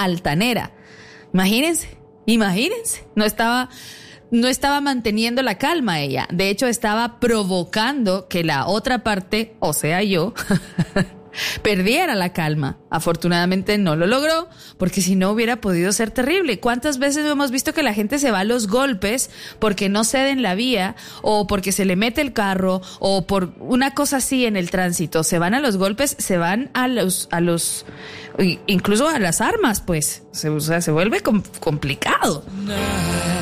altanera. Imagínense, no estaba manteniendo la calma ella. De hecho, estaba provocando que la otra parte, o sea yo, perdiera la calma. Afortunadamente no lo logró, porque si no hubiera podido ser terrible. ¿Cuántas veces hemos visto que la gente se va a los golpes porque no ceden la vía, o porque se le mete el carro, o por una cosa así en el tránsito? Se van a los golpes, se van a los incluso a las armas, pues. Se vuelve complicado.